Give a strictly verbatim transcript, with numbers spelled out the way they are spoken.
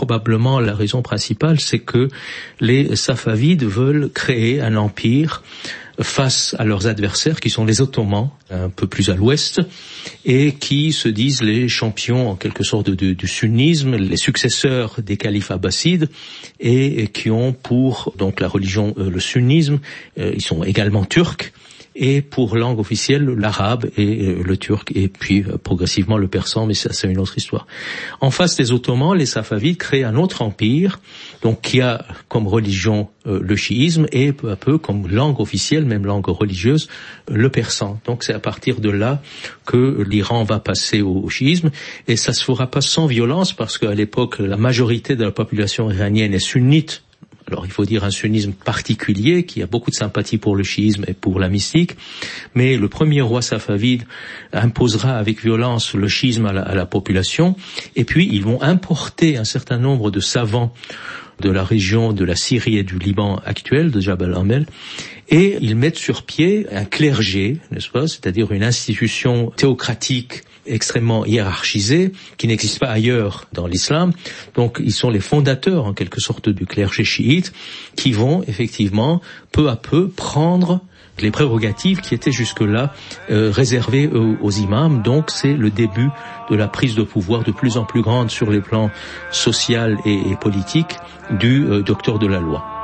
probablement la raison principale, c'est que les Safavides veulent créer un empire face à leurs adversaires qui sont les Ottomans, un peu plus à l'ouest, et qui se disent les champions en quelque sorte du, du sunnisme, les successeurs des califes abbassides, et, et qui ont pour donc la religion euh, le sunnisme, euh, ils sont également turcs, et pour langue officielle l'arabe et euh, le turc, et puis euh, progressivement le persan, mais ça c'est une autre histoire. En face des Ottomans, les Safavides créent un autre empire, donc qui a comme religion euh, le chiisme, et peu à peu comme langue officielle, même langue religieuse, euh, le persan. Donc c'est à partir de là que l'Iran va passer au, au chiisme, et ça se fera pas sans violence, parce qu'à l'époque la majorité de la population iranienne est sunnite. Alors il faut dire un sunnisme particulier qui a beaucoup de sympathie pour le chiisme et pour la mystique, mais le premier roi safavide imposera avec violence le chiisme à la, à la population, et puis ils vont importer un certain nombre de savants de la région de la Syrie et du Liban actuel, de Jabal Amel, et ils mettent sur pied un clergé, n'est-ce pas, c'est-à-dire une institution théocratique extrêmement hiérarchisée, qui n'existe pas ailleurs dans l'islam. Donc ils sont les fondateurs en quelque sorte du clergé chiite, qui vont effectivement peu à peu prendre les prérogatives qui étaient jusque-là euh, réservées aux, aux imams. Donc c'est le début de la prise de pouvoir de plus en plus grande sur les plans social et, et politique du euh, docteur de la loi.